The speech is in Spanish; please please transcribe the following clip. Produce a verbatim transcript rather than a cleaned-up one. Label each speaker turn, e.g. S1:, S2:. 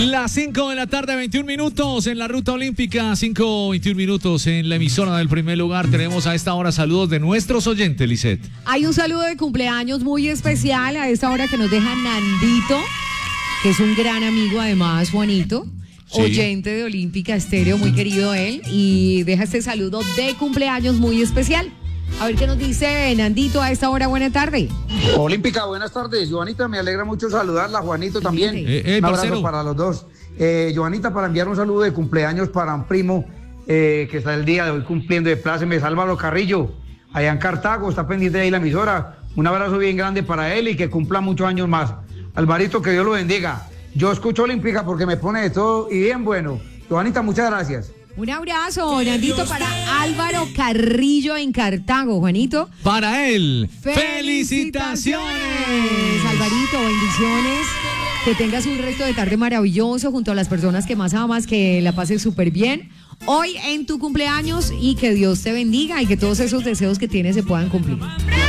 S1: Las cinco de la tarde, veintiún minutos en la ruta olímpica, cinco, veintiún minutos en la emisora del primer lugar. Tenemos a esta hora saludos de nuestros oyentes, Lisette.
S2: Hay un saludo de cumpleaños muy especial a esta hora que nos deja Nandito, que es un gran amigo además, Juanito. Sí. Oyente de Olímpica Estéreo, muy querido él, y deja este saludo de cumpleaños muy especial. A ver qué nos dice Nandito a esta hora. Buena tarde.
S3: Olímpica, buenas tardes. Joanita, me alegra mucho saludarla. Juanito también.
S1: Eh, eh,
S3: un abrazo
S1: parcero.
S3: para los dos. Eh, Joanita, para enviar un saludo de cumpleaños para un primo eh, que está el día de hoy cumpliendo de plácemes, Álvaro Carrillo, allá en Cartago, está pendiente de ahí la emisora. Un abrazo bien grande para él y que cumpla muchos años más. Alvarito, que Dios lo bendiga. Yo escucho Olímpica porque me pone de todo y bien bueno. Joanita, muchas gracias.
S2: Un abrazo, Nandito, para Álvaro Carrillo en Cartago, Juanito.
S1: Para él,
S2: ¡felicitaciones!
S1: felicitaciones.
S2: Alvarito, bendiciones. Que tengas un resto de tarde maravilloso junto a las personas que más amas, que la pases súper bien hoy en tu cumpleaños y que Dios te bendiga y que todos esos deseos que tienes se puedan cumplir.